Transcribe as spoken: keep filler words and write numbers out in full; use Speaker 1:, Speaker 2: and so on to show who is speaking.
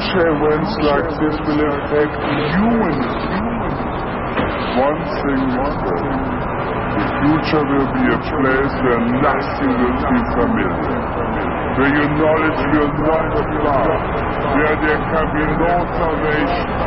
Speaker 1: future events like this will affect humanity. One thing is certain. The future will be a place where nothing will be familiar, where your knowledge will not apply, where there can be no salvation,